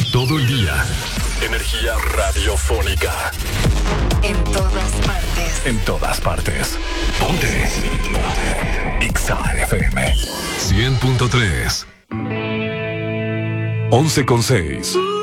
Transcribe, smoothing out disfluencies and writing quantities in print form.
todo el día. Energía radiofónica. En todas partes. En todas partes. Ponte. Exa FM 100.3. 11.6.